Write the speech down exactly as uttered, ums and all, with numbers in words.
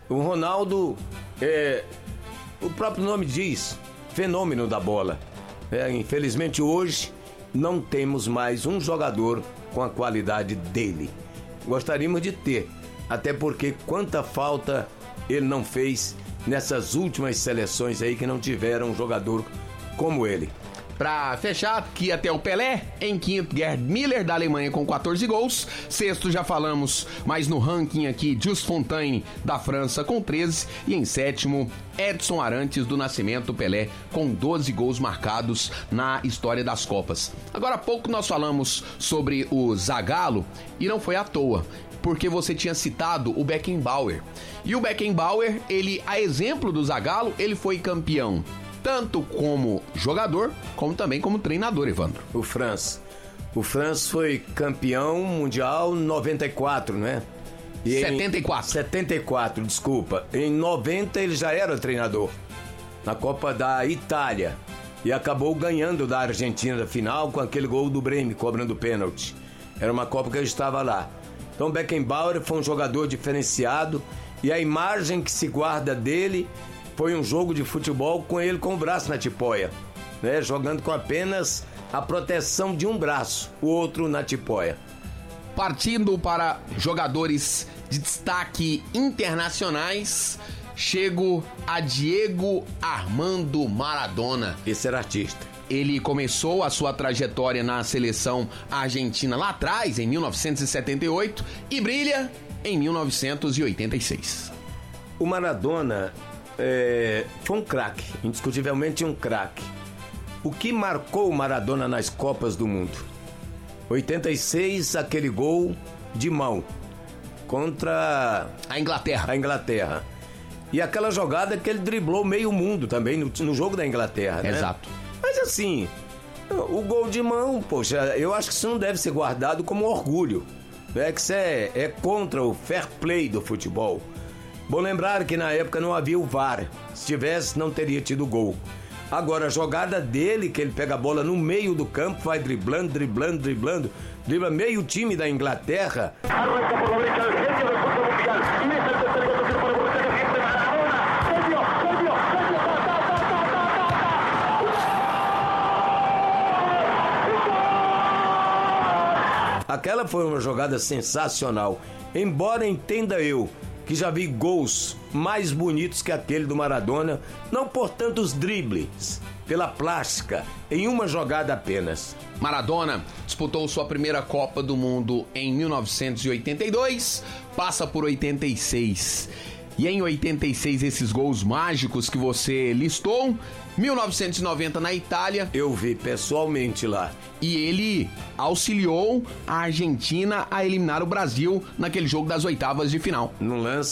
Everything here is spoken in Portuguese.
O Ronaldo, é, o próprio nome diz, fenômeno da bola. É, infelizmente hoje não temos mais um jogador com a qualidade dele. Gostaríamos de ter, até porque quanta falta ele não fez nessas últimas seleções aí que não tiveram um jogador como ele. Pra fechar, aqui até o Pelé. Em quinto, Gerd Müller, da Alemanha, com quatorze gols. Sexto, já falamos, mas no ranking aqui, Just Fontaine, da França, com treze. E em sétimo, Edson Arantes, do Nascimento, Pelé, com doze gols marcados na história das Copas. Agora há pouco nós falamos sobre o Zagallo, e não foi à toa, porque você tinha citado o Beckenbauer. E o Beckenbauer, ele, a exemplo do Zagallo, ele foi campeão tanto como jogador, como também como treinador, Evandro. O Franz. O Franz foi campeão mundial em noventa e quatro, né? E setenta e quatro. Em setenta e quatro, desculpa. Em noventa ele já era treinador, na Copa da Itália. E acabou ganhando da Argentina na final com aquele gol do Breme, cobrando pênalti. Era uma Copa que eu estava lá. Então Beckenbauer foi um jogador diferenciado e a imagem que se guarda dele foi um jogo de futebol com ele com o braço na tipóia, né? Jogando com apenas a proteção de um braço, o outro na tipóia. Partindo para jogadores de destaque internacionais, chego a Diego Armando Maradona. Esse era artista. Ele começou a sua trajetória na seleção argentina lá atrás, em mil novecentos e setenta e oito, e brilha em mil novecentos e oitenta e seis. O Maradona é, foi um craque, indiscutivelmente um craque. O que marcou o Maradona nas Copas do Mundo? oitenta e seis, aquele gol de mão contra a Inglaterra. A Inglaterra. E aquela jogada que ele driblou meio mundo também no, no jogo da Inglaterra, né? Exato. Mas assim, o gol de mão, poxa, eu acho que isso não deve ser guardado como orgulho. É que isso é, é contra o fair play do futebol. Bom lembrar que na época não havia o V A R. Se tivesse, não teria tido gol. Agora, a jogada dele, que ele pega a bola no meio do campo, vai driblando, driblando, driblando, dribla meio time da Inglaterra. Arranca por la derecha el genio del fútbol mundial. Y es el tercer gol para Borussia que siempre Maradona. Genio, genio, genio, ta, ta, ta, ta, ta, ta, ta. Aquela foi uma jogada sensacional. Embora entenda eu que já vi gols mais bonitos que aquele do Maradona, não por tantos dribles, pela plástica, em uma jogada apenas. Maradona disputou sua primeira Copa do Mundo em mil novecentos e oitenta e dois, passa por oitenta e seis. E em oitenta e seis, esses gols mágicos que você listou, mil novecentos e noventa na Itália. Eu vi pessoalmente lá. E ele auxiliou a Argentina a eliminar o Brasil naquele jogo das oitavas de final. No lance